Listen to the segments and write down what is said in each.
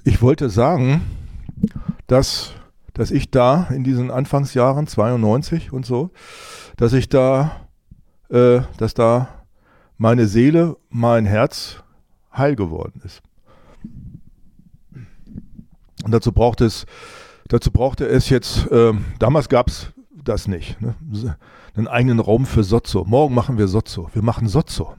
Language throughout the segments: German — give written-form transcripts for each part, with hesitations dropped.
ich wollte sagen, dass ich da in diesen Anfangsjahren, 92 und so, dass da meine Seele, mein Herz heil geworden ist. Und dazu brauchte es jetzt, damals gab es das nicht, ne? Einen eigenen Raum für Sozo. Morgen machen wir Sozo. Wir machen Sozo.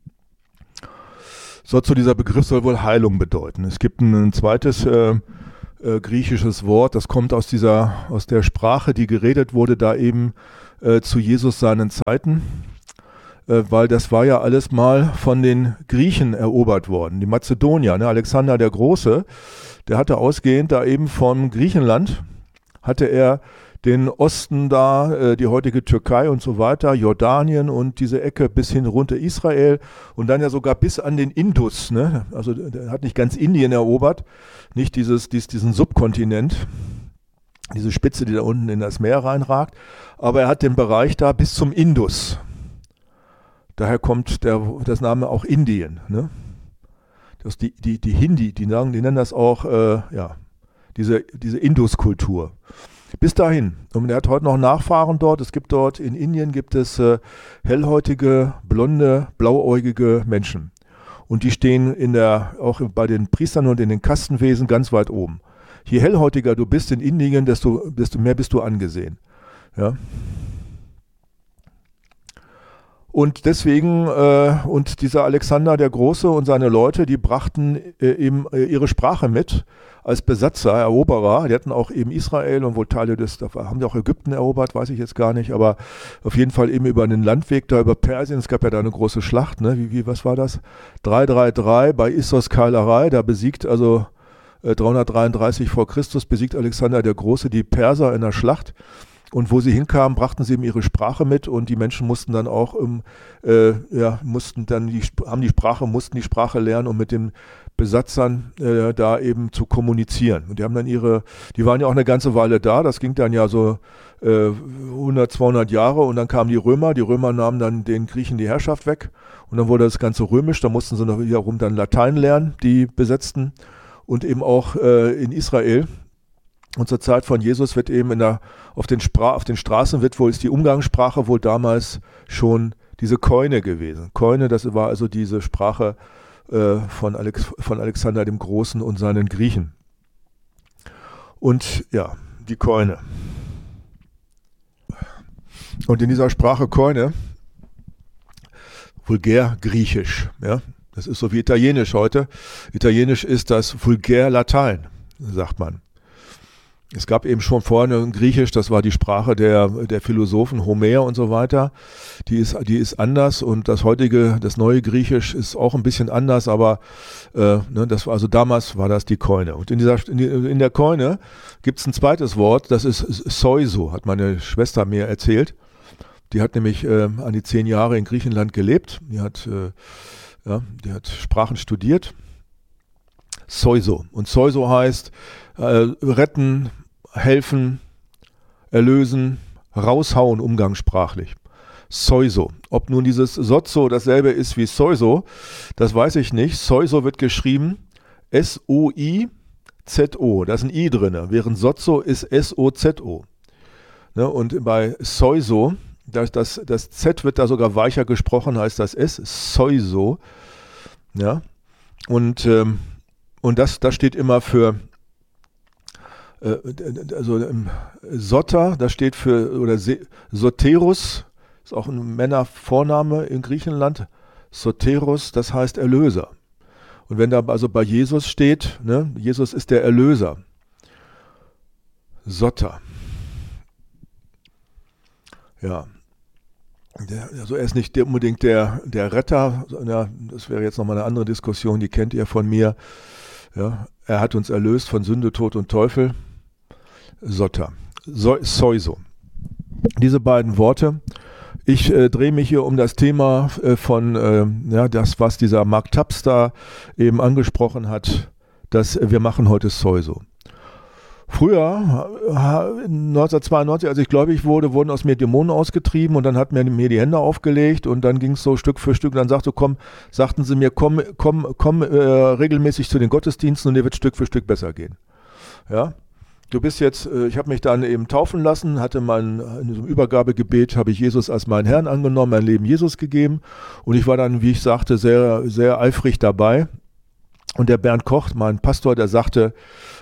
Sozo, dieser Begriff soll wohl Heilung bedeuten. Es gibt ein zweites griechisches Wort, das kommt aus der Sprache, die geredet wurde, da eben zu Jesus seinen Zeiten, weil das war ja alles mal von den Griechen erobert worden. Die Mazedonier, ne? Alexander der Große, der hatte ausgehend da eben von Griechenland, hatte er den Osten da, die heutige Türkei und so weiter, Jordanien und diese Ecke bis hin runter Israel und dann ja sogar bis an den Indus, ne? Also der hat nicht ganz Indien erobert, nicht diesen Subkontinent, diese Spitze, die da unten in das Meer reinragt, aber er hat den Bereich da bis zum Indus. Daher kommt das Name auch Indien, ne? Das die Hindi, die nennen das auch diese Induskultur. Bis dahin. Und er hat heute noch Nachfahren dort. Es gibt dort in Indien hellhäutige, blonde, blauäugige Menschen. Und die stehen auch bei den Priestern und in den Kastenwesen ganz weit oben. Je hellhäutiger du bist in Indien, desto mehr bist du angesehen. Ja. Und deswegen, und dieser Alexander der Große und seine Leute, die brachten eben ihre Sprache mit als Besatzer, Eroberer. Die hatten auch eben Israel und wohl Teile haben die auch Ägypten erobert, weiß ich jetzt gar nicht, aber auf jeden Fall eben über einen Landweg da über Persien. Es gab ja da eine große Schlacht, ne? Was war das? 333 bei Issos Keilerei, da besiegt 333 vor Christus besiegt Alexander der Große die Perser in der Schlacht. Und wo sie hinkamen, brachten sie eben ihre Sprache mit und die Menschen mussten dann auch mussten die Sprache lernen, um mit den Besatzern da eben zu kommunizieren. Und die waren ja auch eine ganze Weile da, das ging dann ja so 100, 200 Jahre und dann kamen die Römer nahmen dann den Griechen die Herrschaft weg und dann wurde das Ganze römisch, da mussten sie noch wiederum dann Latein lernen, die Besetzten und eben auch in Israel. Und zur Zeit von Jesus wird eben auf den Straßen ist die Umgangssprache wohl damals schon diese Koine gewesen. Koine, das war also diese Sprache von Alexander dem Großen und seinen Griechen. Und ja, die Koine. Und in dieser Sprache Koine, Vulgärgriechisch, ja, das ist so wie Italienisch heute. Italienisch ist das Vulgärlatein, sagt man. Es gab eben schon vorher Griechisch, das war die Sprache der Philosophen, Homer und so weiter. Die ist anders und das neue Griechisch ist auch ein bisschen anders, aber damals war das die Koine. Und in der Koine gibt es ein zweites Wort, das ist Soizo, hat meine Schwester mir erzählt. Die hat nämlich an die 10 Jahre in Griechenland gelebt. Die hat Sprachen studiert. Soizo. Und Soizo heißt retten, helfen, erlösen, raushauen umgangssprachlich. Soizo. Ob nun dieses Sozo dasselbe ist wie Soizo, das weiß ich nicht. Soizo wird geschrieben S-O-I-Z-O. Da ist ein I drin, während Sozo ist S-O-Z-O. Ne, und bei Soizo, das Z wird da sogar weicher gesprochen, heißt das S, Soizo. Ja, und das steht immer für Soter, das steht für, Soterus, ist auch ein Männervorname in Griechenland. Soterus, das heißt Erlöser. Und wenn da also bei Jesus steht, ne, Jesus ist der Erlöser. Soter. Ja. Also er ist nicht unbedingt der Retter, ja, das wäre jetzt nochmal eine andere Diskussion, die kennt ihr von mir. Ja, er hat uns erlöst von Sünde, Tod und Teufel. Soter. Soizo. Diese beiden Worte. Ich drehe mich hier um das Thema das, was dieser Mark Tapster eben angesprochen hat, dass wir machen heute Soizo. Früher, 1992, als ich gläubig wurde, wurden aus mir Dämonen ausgetrieben und dann hat mir die Hände aufgelegt und dann ging es so Stück für Stück. Und dann sagten sie mir, komm regelmäßig zu den Gottesdiensten und dir wird Stück für Stück besser gehen. Ja, du bist jetzt, ich habe mich dann eben taufen lassen, in diesem Übergabegebet habe ich Jesus als meinen Herrn angenommen, mein Leben Jesus gegeben und ich war dann, wie ich sagte, sehr, sehr eifrig dabei. Und der Bernd Koch, mein Pastor, der sagte,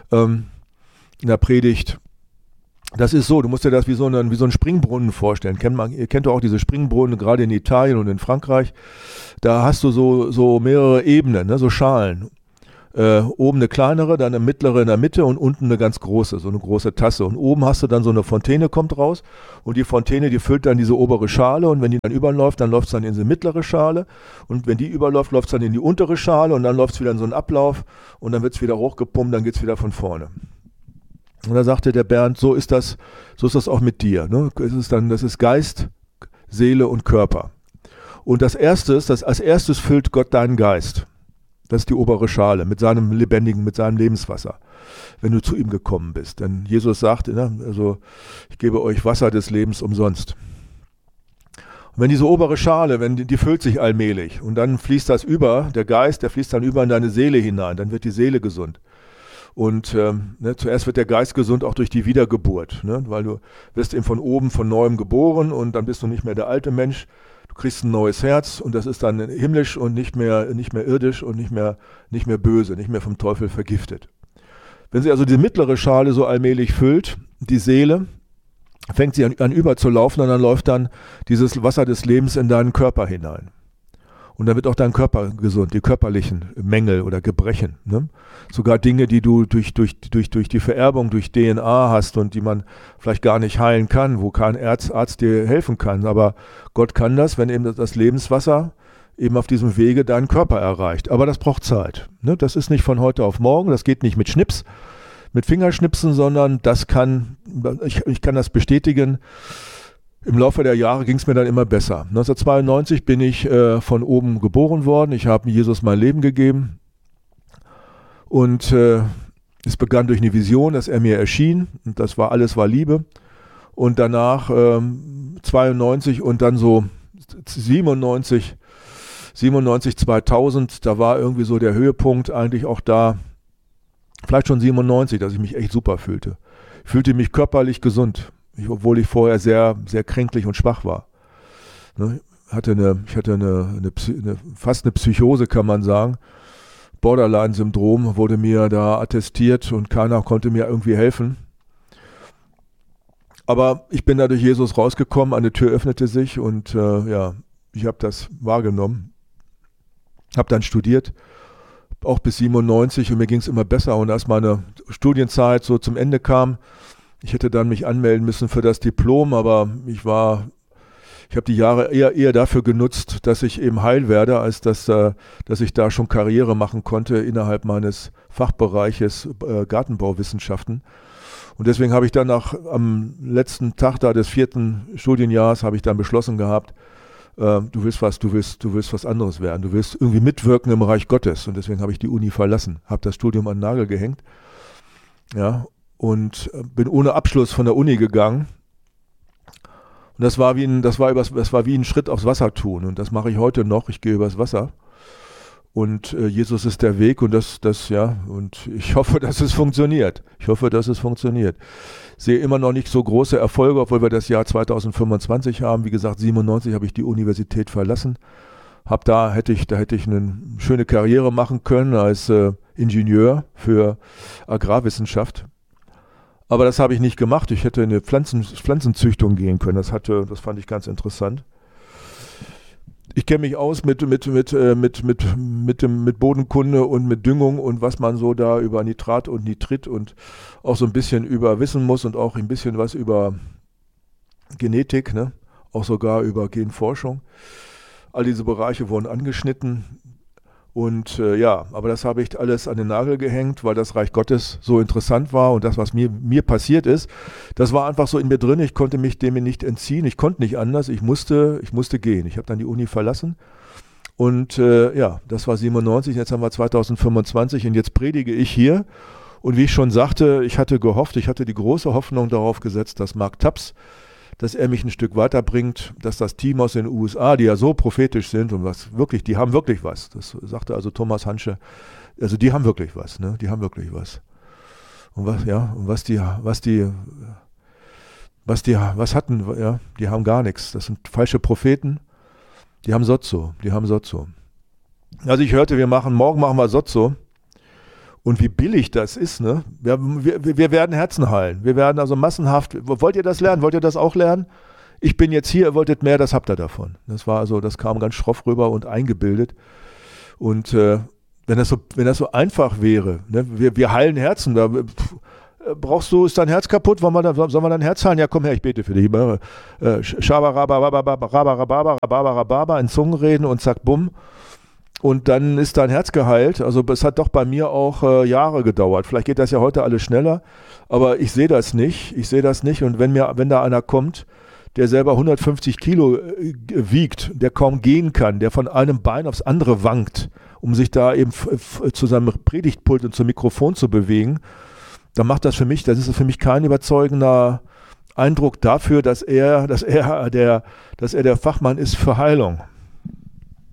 in der Predigt, das ist so, du musst dir das wie so einen Springbrunnen vorstellen. Ihr kennt doch auch diese Springbrunnen, gerade in Italien und in Frankreich. Da hast du so mehrere Ebenen, ne, so Schalen. Oben eine kleinere, dann eine mittlere in der Mitte und unten eine ganz große, so eine große Tasse. Und oben hast du dann so eine Fontäne, kommt raus. Und die Fontäne, die füllt dann diese obere Schale. Und wenn die dann überläuft, dann läuft es dann in diese mittlere Schale. Und wenn die überläuft, läuft es dann in die untere Schale. Und dann läuft es wieder in so einen Ablauf. Und dann wird es wieder hochgepumpt, dann geht es wieder von vorne. Und da sagte der Bernd, so ist das auch mit dir. Ne? Das ist Geist, Seele und Körper. Und als erstes füllt Gott deinen Geist. Das ist die obere Schale mit seinem Lebenswasser, wenn du zu ihm gekommen bist. Denn Jesus sagte, ne, also ich gebe euch Wasser des Lebens umsonst. Und wenn diese obere Schale, die füllt sich allmählich und dann fließt das über, der Geist, der fließt dann über in deine Seele hinein, dann wird die Seele gesund. Und zuerst wird der Geist gesund auch durch die Wiedergeburt, ne? Weil du wirst eben von oben von neuem geboren und dann bist du nicht mehr der alte Mensch. Du kriegst ein neues Herz und das ist dann himmlisch und nicht mehr irdisch und nicht mehr böse, nicht mehr vom Teufel vergiftet. Wenn sie also die mittlere Schale so allmählich füllt, die Seele, fängt sie an überzulaufen und dann läuft dann dieses Wasser des Lebens in deinen Körper hinein. Und dann wird auch dein Körper gesund, die körperlichen Mängel oder Gebrechen. Ne? Sogar Dinge, die du durch die Vererbung, durch DNA hast und die man vielleicht gar nicht heilen kann, wo kein Arzt dir helfen kann. Aber Gott kann das, wenn eben das Lebenswasser eben auf diesem Wege deinen Körper erreicht. Aber das braucht Zeit. Ne? Das ist nicht von heute auf morgen, das geht nicht mit Schnips, mit Fingerschnipsen, sondern ich kann das bestätigen. Im Laufe der Jahre ging es mir dann immer besser. 1992 bin ich von oben geboren worden. Ich habe Jesus mein Leben gegeben. Und es begann durch eine Vision, dass er mir erschien. Und alles war Liebe. Und danach 92 und dann so 97, 2000, da war irgendwie so der Höhepunkt eigentlich auch da. Vielleicht schon 97, dass ich mich echt super fühlte. Ich fühlte mich körperlich gesund. Obwohl ich vorher sehr, sehr kränklich und schwach war. Ne? Ich hatte fast eine Psychose, kann man sagen. Borderline-Syndrom wurde mir da attestiert und keiner konnte mir irgendwie helfen. Aber ich bin da durch Jesus rausgekommen, eine Tür öffnete sich und ich habe das wahrgenommen. Habe dann studiert, auch bis 97 und mir ging es immer besser. Und als meine Studienzeit so zum Ende kam, ich hätte dann mich anmelden müssen für das Diplom, aber ich habe die Jahre eher dafür genutzt, dass ich eben heil werde, als dass ich da schon Karriere machen konnte innerhalb meines Fachbereiches Gartenbauwissenschaften. Und deswegen habe ich dann am letzten Tag da des 4. Studienjahres habe ich dann beschlossen gehabt, du willst was anderes werden. Du willst irgendwie mitwirken im Reich Gottes. Und deswegen habe ich die Uni verlassen, habe das Studium an den Nagel gehängt. Ja. Und bin ohne Abschluss von der Uni gegangen. Und das war wie ein Schritt aufs Wasser tun. Und das mache ich heute noch. Ich gehe übers Wasser. Und Jesus ist der Weg und und ich hoffe, dass es funktioniert. Sehe immer noch nicht so große Erfolge, obwohl wir das Jahr 2025 haben. Wie gesagt, 97 habe ich die Universität verlassen. Da hätte ich eine schöne Karriere machen können als Ingenieur für Agrarwissenschaft. Aber das habe ich nicht gemacht. Ich hätte in eine Pflanzenzüchtung gehen können. Das fand ich ganz interessant. Ich kenne mich aus mit Bodenkunde und mit Düngung und was man so da über Nitrat und Nitrit und auch so ein bisschen über wissen muss und auch ein bisschen was über Genetik, ne? Auch sogar über Genforschung. All diese Bereiche wurden angeschnitten. Und aber das habe ich alles an den Nagel gehängt, weil das Reich Gottes so interessant war und das, was mir passiert ist, das war einfach so in mir drin, ich konnte mich dem nicht entziehen, ich konnte nicht anders, ich musste gehen. Ich habe dann die Uni verlassen und das war 97, jetzt haben wir 2025 und jetzt predige ich hier Und wie ich schon sagte, ich hatte die große Hoffnung darauf gesetzt, dass Mark Taps, dass er mich ein Stück weiterbringt, dass das Team aus den USA, die ja so prophetisch sind und die haben wirklich was. Das sagte also Thomas Hansche. Also die haben wirklich was, ne? Die haben wirklich was. Und was hatten, ja, die haben gar nichts. Das sind falsche Propheten. Die haben Sozzo. Also ich hörte, morgen machen wir Sozzo. Und wie billig das ist, ne? Wir werden Herzen heilen. Wir werden also massenhaft, wollt ihr das lernen? Wollt ihr das auch lernen? Ich bin jetzt hier, ihr wolltet mehr, das habt ihr davon. Das kam ganz schroff rüber und eingebildet. Und wenn das so einfach wäre, ne? Wir heilen Herzen, ist dein Herz kaputt? Sollen wir dein Herz heilen? Ja, komm her, ich bete für dich. In Zungen reden und zack, bumm. Und dann ist dein Herz geheilt. Also es hat doch bei mir auch Jahre gedauert. Vielleicht geht das ja heute alles schneller, aber ich sehe das nicht. Und wenn da einer kommt, der selber 150 Kilo wiegt, der kaum gehen kann, der von einem Bein aufs andere wankt, um sich da eben zu seinem Predigtpult und zum Mikrofon zu bewegen, dann ist das für mich kein überzeugender Eindruck dafür, dass er der Fachmann ist für Heilung.